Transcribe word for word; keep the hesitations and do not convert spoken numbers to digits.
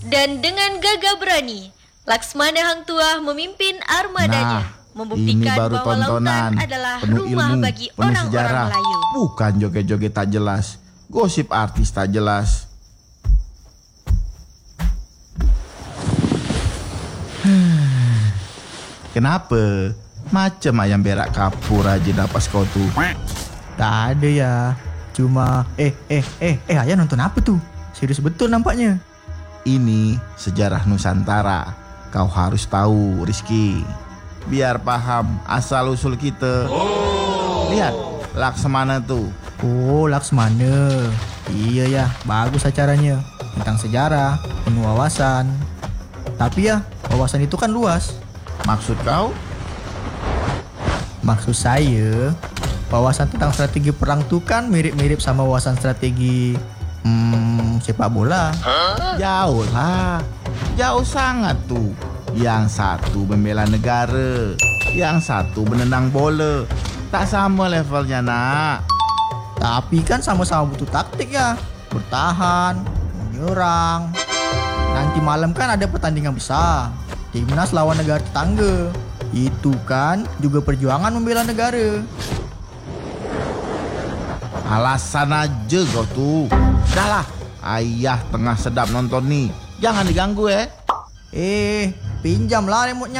Dan dengan gagah berani, Laksmana Hang Tuah memimpin armadanya, Nah, membuktikan ini baru bahwa tontonan lautan adalah penuh rumah ilmu, bagi penuh orang-orang sejarah. Melayu. Bukan joget-joget tak jelas, gosip artis tak jelas. Kenapa? Macam ayam berak kapur aja napas kau tuh. Tak ada ya. Cuma eh eh eh eh ayah nonton apa tuh? Serius betul nampaknya. Ini sejarah Nusantara. Kau harus tahu, Rizky. Biar paham asal-usul kita. Lihat, Laksmana tuh. Oh, Laksmana. Iya ya, bagus acaranya. Tentang sejarah, penuh wawasan. Tapi ya, wawasan itu kan luas. Maksud kau? Maksud saya, wawasan tentang strategi perang tuh kan mirip-mirip sama wawasan strategi hmm, sepak bola. Jauh lah. Jauh sangat tuh. Yang satu membela negara, yang satu menendang bola. Tak sama levelnya, nak. Tapi kan sama-sama butuh taktik ya. Bertahan, menyerang. Nanti malam kan ada pertandingan besar. Timnas lawan negara tetangga. Itu kan juga perjuangan membela negara. Alasan aja kau tuh. Dah lah, ayah tengah sedap nonton nih. Jangan diganggu eh. Eh, pinjamlah remote-nya.